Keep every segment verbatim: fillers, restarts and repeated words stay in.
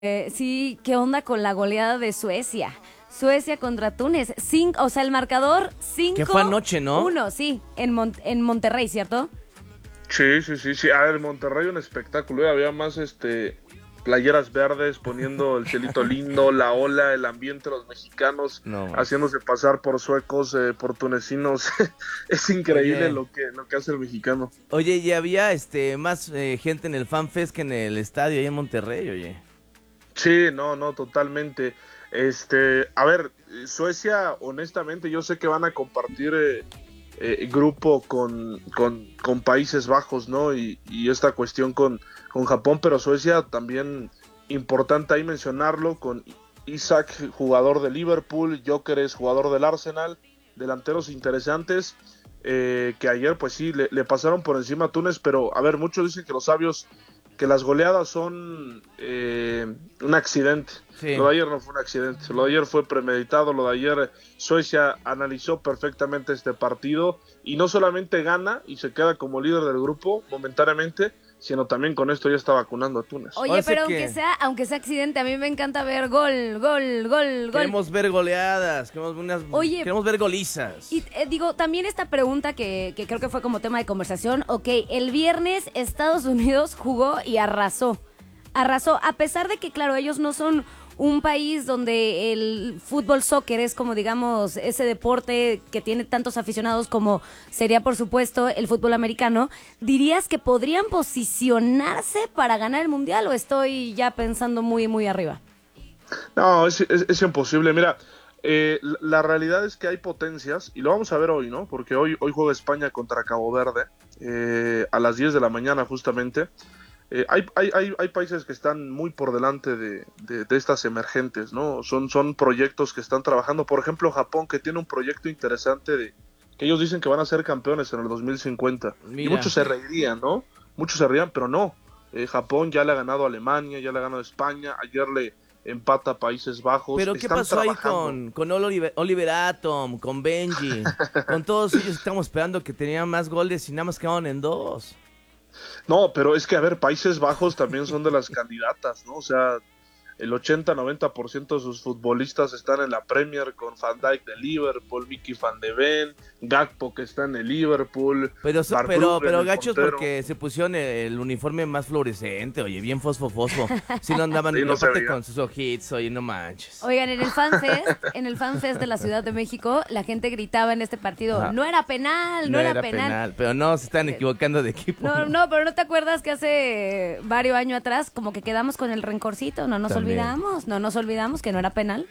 Eh, sí, ¿qué onda con la goleada de Suecia? Suecia contra Túnez. Cinco, o sea, el marcador Que cinco fue anoche, ¿no? uno, sí, en, Mon- en Monterrey, ¿cierto? Sí, sí, sí, sí. A ver, Monterrey un espectáculo, ¿eh? Había más este playeras verdes, poniendo el cielito lindo, la ola, el ambiente, los mexicanos No haciéndose manches. pasar por suecos, eh, por tunecinos. Es increíble Oye, lo que, lo que hace el mexicano. oye, y había este más eh, gente en el FanFest que en el estadio ahí en Monterrey, oye. Sí, no, no, totalmente. Este, a ver, Suecia, honestamente, yo sé que van a compartir eh, eh, grupo con, con, con Países Bajos, ¿no? Y, y esta cuestión con, con Japón, pero Suecia también importante ahí mencionarlo, con Isaac, jugador de Liverpool, Gyökeres, jugador del Arsenal, delanteros interesantes, eh, que ayer pues sí, le, le pasaron por encima a Túnez, pero a ver, muchos dicen que los sabios que las goleadas son eh, un accidente. Lo Sí. de ayer no fue un accidente, lo de ayer fue premeditado, lo de ayer Suecia analizó perfectamente este partido y no solamente gana y se queda como líder del grupo momentáneamente, sino también con esto ya está vacunando a Túnez. Oye, Ahora sé pero aunque que sea, aunque sea accidente, a mí me encanta ver gol, gol, gol, gol. queremos ver goleadas, queremos, unas, Oye, queremos ver golizas. y eh, digo, también esta pregunta que, que creo que fue como tema de conversación. Ok, el viernes Estados Unidos jugó y arrasó. Arrasó, a pesar de que, claro, ellos no son un país donde el fútbol soccer es como, digamos, ese deporte que tiene tantos aficionados como sería, por supuesto, el fútbol americano. ¿Dirías que podrían posicionarse para ganar el mundial o estoy ya pensando muy, muy arriba? No, es, es, es imposible. Mira, eh, la, la realidad es que hay potencias, y lo vamos a ver hoy, ¿no? Porque hoy, hoy juega España contra Cabo Verde, eh, a las diez de la mañana justamente. Eh, hay, hay, hay, hay países que están muy por delante de, de, de estas emergentes, ¿no? Son, son proyectos que están trabajando. Por ejemplo, Japón, que tiene un proyecto interesante de que ellos dicen que van a ser campeones en el dos mil cincuenta. Y muchos Mira, se reirían, ¿no? Muchos se reirían, pero no. Eh, Japón ya le ha ganado a Alemania, ya le ha ganado a España. Ayer le empata a Países Bajos. pero ¿qué Están pasó ahí trabajando. con, con Oliver, Oliver Atom, con Benji? Con todos ellos estamos esperando que tenían más goles y nada más quedaron en dos. No, pero es que, a ver, Países Bajos también son de las candidatas, ¿no? O sea, el ochenta noventa por ciento de sus futbolistas están en la Premier, con Van Dijk de Liverpool, Mickey Van de Ven, Gakpo que está en el Liverpool, Pero, so- pero, Verbruggen, pero el gachos portero. porque se pusieron el, el uniforme más fluorescente, oye, bien fosfo fosfo. Si no andaban, Sí, y no se aparte veía. con sus ojitos, oye, no manches. Oigan, en el FanFest, en el FanFest de la Ciudad de México, la gente gritaba en este partido, Ajá. no era penal, no, No era, era penal. penal, pero no, se están equivocando de equipo. No, no, pero ¿no te acuerdas que hace varios años atrás como que quedamos con el rencorcito? No nos También. olvidamos, no nos olvidamos que no era penal.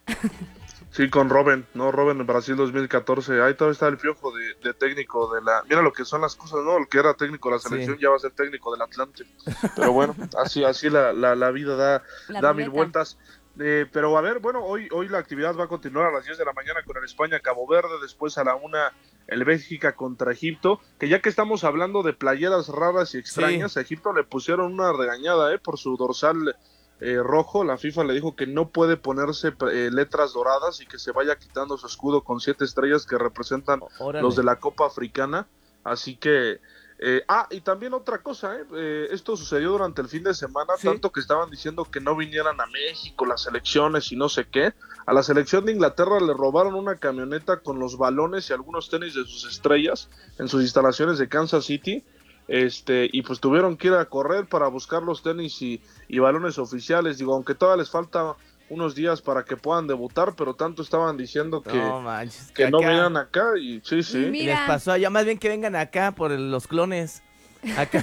Sí, con Robben, ¿no? Robben en Brasil dos mil catorce. Ahí todavía está el piojo de, de técnico de la... Mira lo que son las cosas, ¿no? El que era técnico de la selección Sí. ya va a ser técnico del Atlante. Pero bueno, así, así la, la, la vida da, La da mil ruleta. vueltas. Eh, pero a ver, bueno, hoy, hoy la actividad va a continuar a las diez de la mañana con el España-Cabo Verde, después a la una el Bélgica contra Egipto, que ya que estamos hablando de playeras raras y extrañas, a Egipto le pusieron una regañada eh, por su dorsal eh, rojo. La FIFA le dijo que no puede ponerse eh, letras doradas y que se vaya quitando su escudo con siete estrellas que representan Ó- Órale. los de la Copa Africana. Así que eh, ah, y también otra cosa, ¿eh? Eh, esto sucedió durante el fin de semana, Sí. tanto que estaban diciendo que no vinieran a México las elecciones y no sé qué. A la selección de Inglaterra le robaron una camioneta con los balones y algunos tenis de sus estrellas en sus instalaciones de Kansas City. Este, y pues tuvieron que ir a correr para buscar los tenis y, y balones oficiales. Digo, aunque todavía les falta unos días para que puedan debutar, pero tanto estaban diciendo que, No manches, que no acá- vinieran acá y sí, sí. Mi- Y les Mira. pasó allá, más bien que vengan acá por el- los clones. Acá.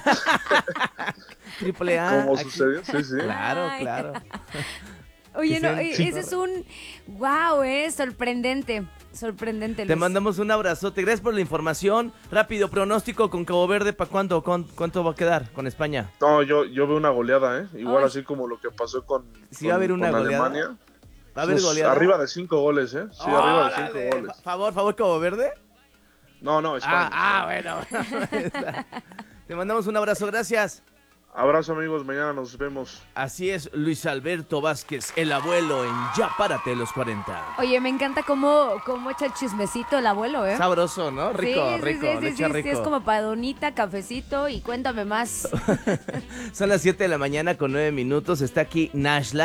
Triple A. Como aquí. sucedió, sí, sí. Claro, Ay. claro. Oye, Que no, sean- eh, sí. ese es un wow, eh, sorprendente, sorprendente. Te Luis. mandamos un abrazote. Gracias por la información. Rápido, pronóstico con Cabo Verde. ¿Para cuándo? ¿Cuán- ¿Cuánto va a quedar con España? No, yo, yo veo una goleada, ¿eh? Igual Ay. así como lo que pasó con, ¿Sí con, va a haber una con goleada? Alemania. ¿Va a haber Pues, goleada? Arriba de cinco goles, ¿eh? Sí, arriba de cinco ¡Órale! goles. Fa- Favor, favor, Cabo Verde. No, no, España. Ah, ah, bueno. Te mandamos un abrazo, gracias. Abrazo amigos, mañana nos vemos. Así es, Luis Alberto Vázquez, el abuelo en Ya Párate los cuarenta. Oye, me encanta cómo, cómo echa el chismecito el abuelo, ¿eh? Sabroso, ¿no? Rico, sí, sí, rico, sí, le sí, echa sí, rico. sí, es como para donita, cafecito y cuéntame más. Son las siete de la mañana con nueve minutos, está aquí Nashla.